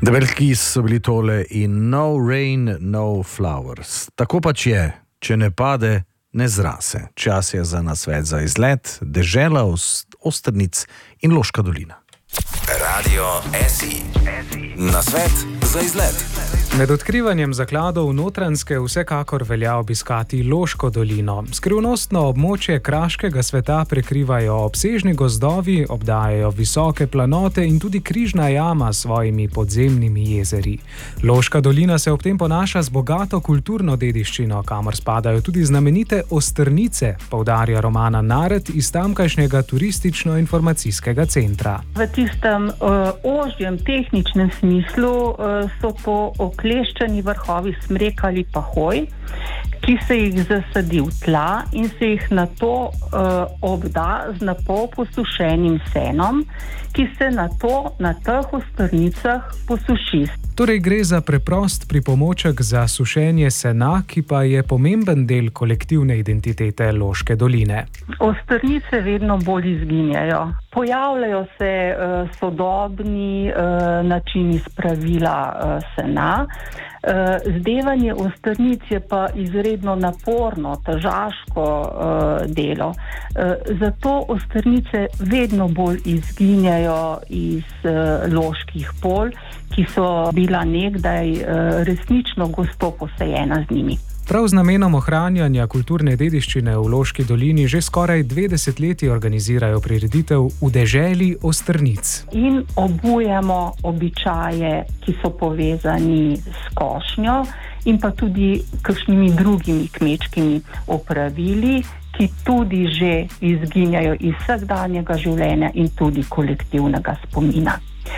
Debelki so bili tole in no rain, no flowers. Tako pač je, če ne pade, ne zrase. Čas je za nasvet za izlet, dežela Ostrnic in Loška dolina. Radio SI. Nasvet za izlet. Med odkrivanjem zakladov Notranjske vsekakor velja obiskati Loško dolino. Skrivnostno območje kraškega sveta prekrivajo obsežni gozdovi, obdajajo visoke planote in tudi Križna jama s svojimi podzemnimi jezeri. Loška dolina se ob tem ponaša z bogato kulturno dediščino, kamor spadajo tudi znamenite Ostrnice, poudarja Romana Naret iz tamkajšnjega turistično-informacijskega centra. V tistem ožjem tehničnem smislu so to okleščeni vrhovi smrek ali pahoj, ki se jih zasadi v tla in se jih nato obda z napol posušenim senom, ki se nato na teh ostrnicah posuši. Torej gre za preprost pripomoček za sušenje sena, ki pa je pomemben del kolektivne identitete Loške doline. Ostrnice vedno bolj izginjajo. Pojavljajo se sodobni načini spravila sena. Zdevanje ostrnic je pa izredno naporno, težaško delo. Zato ostrnice vedno bolj izginjajo iz loških polj, ki so bila nekdaj resnično gosto posajena z njimi. Prav z namenom ohranjanja kulturne dediščine v Loški dolini že skoraj 2 desetletji organizirajo prireditev V deželi Ostrnic. In obujamo običaje, ki so povezani s košnjo in pa tudi kakšnimi drugimi kmečkimi opravili, ki tudi že izginjajo iz vsakdanjega življenja in tudi kolektivnega spomina.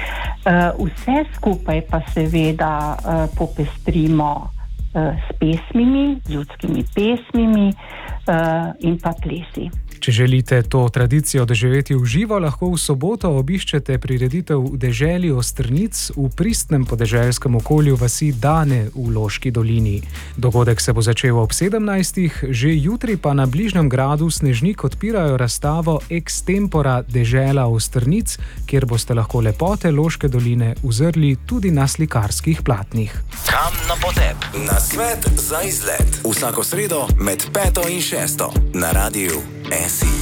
Vse skupaj pa seveda popestrimo s pesmimi, ljudskimi pesmimi in pa plesi. Če želite to tradicijo doživeti v živo, lahko v soboto obiščete prireditev V deželi Ostrnic v pristnem podeželskem okolju vasi Dane v Loški dolini. Dogodek se bo začel ob 17. Že jutri pa na bližnjem gradu Snežnik odpirajo razstavo Extempora dežela Ostrnic, kjer boste lahko lepote Loške doline uzrli tudi na slikarskih platnih. Kam na potep? Nasvet za izlet. Vsako sredo med 5. in 6. na Radiu SI.